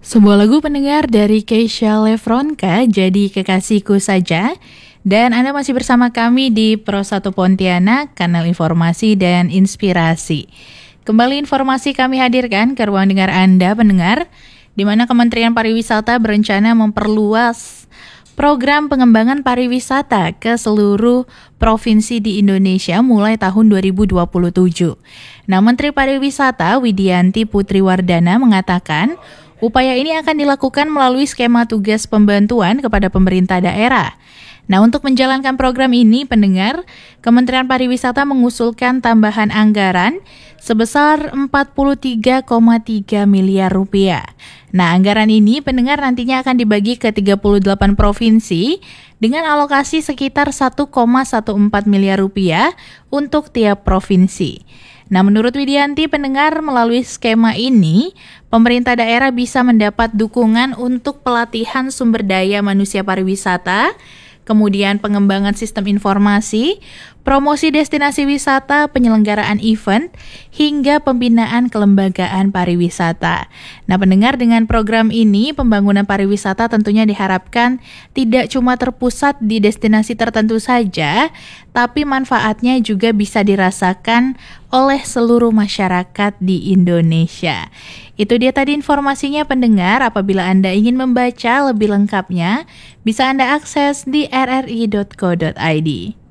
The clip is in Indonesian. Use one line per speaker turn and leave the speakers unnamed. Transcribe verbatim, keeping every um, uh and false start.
Sebuah lagu pendengar dari Keisha Lefronka, Jadi Kekasihku Saja. Dan Anda masih bersama kami di Pro satu Pontianak, kanal informasi dan inspirasi. Kembali informasi kami hadirkan ke ruang dengar Anda pendengar, di mana Kementerian Pariwisata berencana memperluas program pengembangan pariwisata ke seluruh provinsi di Indonesia mulai tahun dua ribu dua puluh tujuh. Nah, Menteri Pariwisata Widianti Putriwardana mengatakan upaya ini akan dilakukan melalui skema tugas pembantuan kepada pemerintah daerah. Nah, untuk menjalankan program ini, pendengar, Kementerian Pariwisata mengusulkan tambahan anggaran sebesar empat puluh tiga koma tiga miliar rupiah. Nah, anggaran ini, pendengar, nantinya akan dibagi ke tiga puluh delapan provinsi dengan alokasi sekitar satu koma empat belas miliar rupiah untuk tiap provinsi. Nah, menurut Widianti, pendengar, melalui skema ini, pemerintah daerah bisa mendapat dukungan untuk pelatihan sumber daya manusia pariwisata, kemudian pengembangan sistem informasi, promosi destinasi wisata, penyelenggaraan event, hingga pembinaan kelembagaan pariwisata. Nah, pendengar, dengan program ini, pembangunan pariwisata tentunya diharapkan tidak cuma terpusat di destinasi tertentu saja, tapi manfaatnya juga bisa dirasakan oleh seluruh masyarakat di Indonesia. Itu dia tadi informasinya, pendengar. Apabila Anda ingin membaca lebih lengkapnya, bisa Anda akses di r r i dot co dot i d.